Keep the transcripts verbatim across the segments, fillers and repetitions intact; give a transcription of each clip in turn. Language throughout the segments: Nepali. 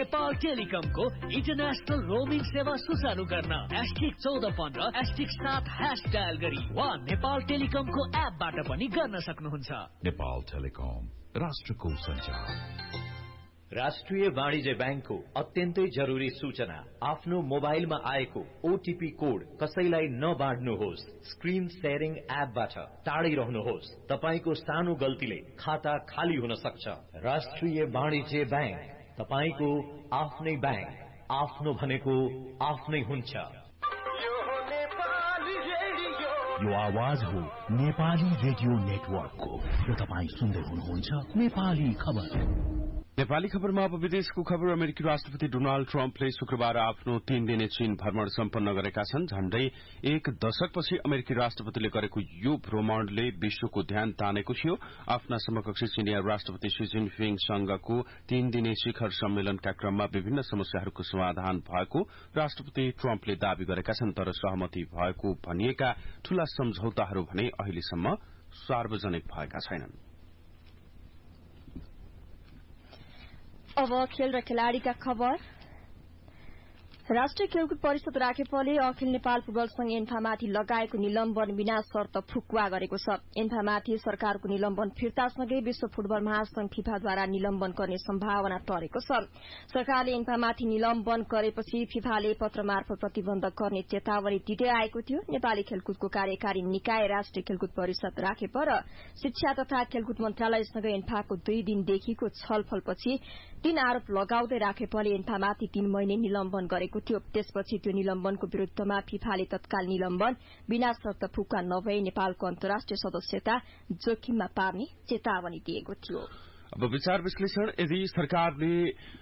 नेपाल टेलिकमको इन्टरनेशनल रोमिङ सेवा सुचारू गर्न एस्टिक चौध पन्ध्र एस्टिक सात ह्यास डायल गरी वा नेपाल टेलिकमको एपबाट पनि गर्न सक्नुहुन्छ। नेपाल टेलिकम, राष्ट्रको सञ्चार। राष्ट्रिय वाणिज्य बैंकको अत्यन्तै जरुरी सूचना। आफ्नो मोबाइलमा आएको ओटीपी कोड कसैलाई नबाड्नुहोस्। स्क्रिन शेयरिङ एपबाट टाढै रहनुहोस्। तपाईको सानो गल्तीले खाता खाली हुन सक्छ। राष्ट्रिय वाणिज्य बैंक, तपाईको आफ्नै बैंक। आफ्नो भनेको आफ्नै हुन्छ। यो आवाज हो नेपाली रेडियो नेटवर्कको र तपाई सुन्दै हुनुहुन्छ नेपाली खबर। नेपाली खबरमा अब विदेशको खबर। अमेरिकी राष्ट्रपति डोनाल्ड ट्रम्पले शुक्रबार आफ्नो तीन दिने चीन भ्रमण सम्पन्न गरेका छन्। झण्डै एक दशकपछि अमेरिकी राष्ट्रपतिले गरेको यो भ्रमणले विश्वको ध्यान तानेको थियो। आफ्ना समकक्षी चिनिया राष्ट्रपति शी जिनपिङसँगको तीन दिने शिखर सम्मेलनका क्रममा विभिन्न समस्याहरूको समाधान भएको राष्ट्रपति ट्रम्पले दावी गरेका छन्। तर सहमति भएको भनिएका ठूला सम्झौताहरू भने अहिलेसम्म सार्वजनिक भएका छैनन्। अब खेल र खेलाड़ीका खबर। राष्ट्रिय खेलकुद परिषद राखेपले अखिल नेपाल फुटबल संघ एन्फामाथि लगाएको निलम्बन बिना शर्त फुकुवा गरेको छ। एन्फामाथि सरकारको निलम्बन फिर्तासँगै विश्व फुटबल महासंघ फिफाद्वारा निलम्बन गर्ने सम्भावना टरेको छ। सरकारले एन्फामाथि निलम्बन गरेपछि फिफाले पत्र मार्फत प्रतिबन्ध गर्ने चेतावनी दिँदै आएको थियो। नेपाली खेलकुदको कार्यकारी निकाय राष्ट्रिय खेलकुद परिषद राखेप र शिक्षा तथा खेलकुद मन्त्रालयसँग एन्फाको दुई दिनदेखिको छलफलपछि तीन आरोप लगाउँदै राखेपले एन्फामाथि तीन महिने निलम्बन गरेको थियो। त्यसपछि त्यो निलम्बनको विरूद्धमा फिफाले तत्काल निलम्बन बिना शर्त फुकुवा नभए नेपालको अन्तर्राष्ट्रिय सदस्यता जोखिममा पार्ने चेतावनी दिएको थियो। अब विचार विश्लेषण। यदि सरकारले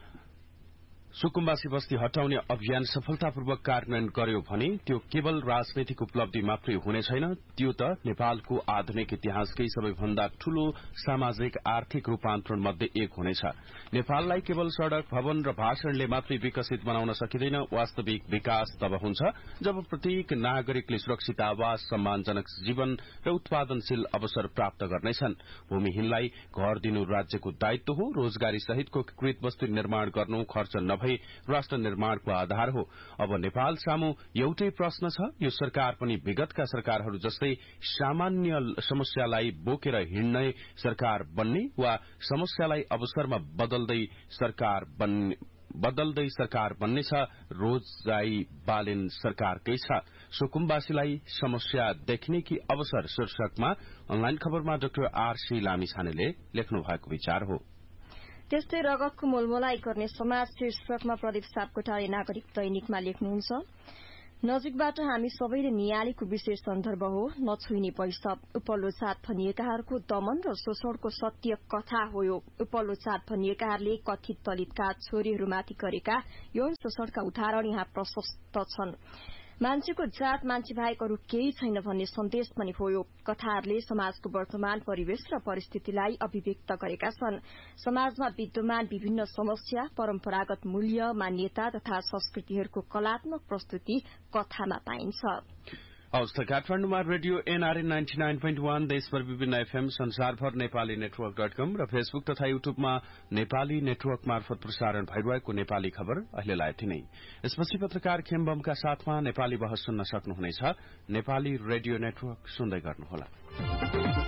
सुकुम्बासी बस्ती हटाउने अभियान सफलतापूर्वक कार्यान्वयन गर्यो भने त्यो केवल राजनैतिक उपलब्धि मात्रै हुने छैन, त्यो त नेपालको आधुनिक इतिहासकै सबैभन्दा ठूलो सामाजिक आर्थिक रूपान्तरण मध्ये एक हुनेछ। नेपाललाई केवल सड़क, भवन र भाषणले मात्रै विकसित बनाउन सकिँदैन। वास्तविक विकास तब हुन्छ जब प्रत्येक नागरिकले सुरक्षित आवास, सम्मानजनक जीवन र उत्पादनशील अवसर प्राप्त गर्नेछन्। भूमिहीनलाई घर दिनु राज्यको दायित्व हो। रोजगारी सहितको एकीकृत बस्ती निर्माण गर्नु खर्च नभई राष्ट्र निर्माणको आधार हो। अब नेपाल सामु एउटै प्रश्न छ। यो सरकार पनि विगतका सरकारहरू जस्तै सामान्य समस्यालाई बोकेर हिँड्ने सरकार बन्ने वा समस्यालाई अवसरमा बदल्दै सरकार बन्ने बदल्दै सरकार बन्नेछ। रोजगाई बालेन सरकारकै छ। सुकुम्बासीलाई समस्या देखिने कि अवसर शीर्षकमा अनलाइन खबरमा डाक्टर आरसी लामिछानेले लेख्नु भएको विचार हो। त्यस्तै रगतको मोलमोलाई गर्ने समाज शीर्षकमा प्रदीप सापकोटाले नागरिक दैनिकमा लेख्नुहुन्छ। नजिकबाट हामी सबैले नियालेको विशेष सन्दर्भ हो नछुइने वैशव। उपल्लो जात भनिएकाहरूको दमन र शोषणको सत्य कथा हो यो। उपल्लो जात भनिएकाहरूले कथित दलितका छोरीहरूमाथि गरेका यौन शोषणका उदाहरण यहाँ प्रशस्त छन्। मान्छेको जात मान्छे बाहेक अरू केही छैन भन्ने सन्देश पनि हो यो। कथाहरूले समाजको वर्तमान परिवेश र परिस्थितिलाई अभिव्यक्त गरेका छन्। समाजमा विद्यमान विभिन्न समस्या, परम्परागत मूल्य, मान्यता तथा संस्कृतिहरूको कलात्मक प्रस्तुति कथामा पाइन्छ। अवस्था काठमाडौँमा radio NRN ninety nine point वन, देशभर विभिन्न एफएम, संसारभर नेपाली नेटवर्क डट कम र फेसबुक तथा युट्युबमा नेपाली नेटवर्क मार्फत प्रसारण भइरहेको नेपाली खबर अहिलेलाई यति नै। यसपछि पत्रकार खेमबमका साथमा नेपाली बहस सुन्न सक्नुहुनेछ। नेपाली रेडियो नेटवर्क सुन्दै गर्नुहोला।